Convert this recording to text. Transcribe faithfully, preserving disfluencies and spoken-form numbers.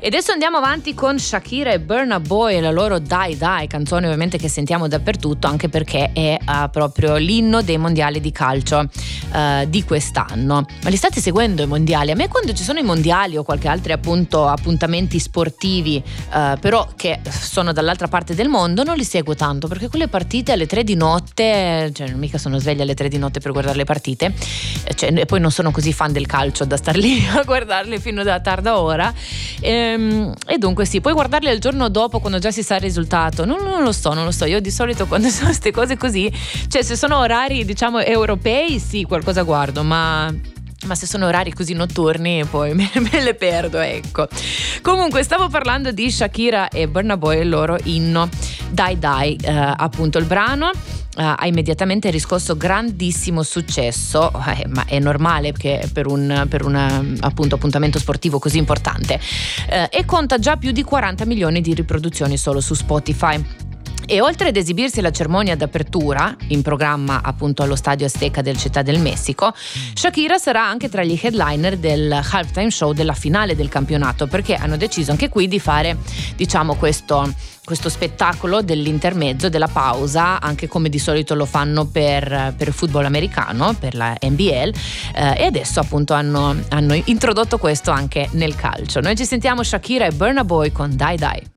E adesso andiamo avanti con Shakira e Burna Boy e la loro Die Die, canzone ovviamente che sentiamo dappertutto, anche perché è uh, proprio l'inno dei mondiali di calcio uh, di quest'anno. Ma li state seguendo i mondiali? A me quando ci sono i mondiali o qualche altro appunto appuntamenti sportivi uh, però che sono dall'altra parte del mondo, non li seguo tanto, perché quelle partite alle tre di notte, cioè non mica sono sveglia alle tre di notte per guardare le partite, cioè, e poi non sono così fan del calcio da star lì a guardarle fino da tarda ora. E, E dunque sì, puoi guardarle il giorno dopo quando già si sa il risultato. Non, non lo so, non lo so. Io di solito quando sono queste cose così, cioè se sono orari diciamo europei sì, qualcosa guardo, ma ma se sono orari così notturni poi me, me le perdo, ecco. Comunque stavo parlando di Shakira e Burna Boy e il loro inno Die Die, eh, appunto il brano Uh, ha immediatamente riscosso grandissimo successo, eh, ma è normale che per un per un appunto appuntamento sportivo così importante, uh, e conta già più di quaranta milioni di riproduzioni solo su Spotify. E oltre ad esibirsi alla cerimonia d'apertura, in programma appunto allo Stadio Azteca del Città del Messico, Shakira sarà anche tra gli headliner del halftime show della finale del campionato, perché hanno deciso anche qui di fare, diciamo, questo questo spettacolo dell'intermezzo, della pausa, anche come di solito lo fanno per, per il football americano, per la N B L, eh, e adesso appunto hanno, hanno introdotto questo anche nel calcio. Noi ci sentiamo Shakira e Burna Boy con Die Die.